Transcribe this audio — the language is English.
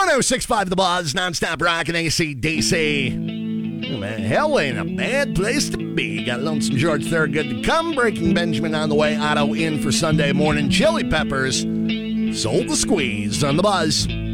106.5 The Buzz, nonstop rock and AC/DC. Oh, man, hell ain't a bad place to be. Got Lonesome George Third good to come. Breaking Benjamin on the way. Otto in for Sunday morning. Chili Peppers. Sold the Squeeze on The Buzz.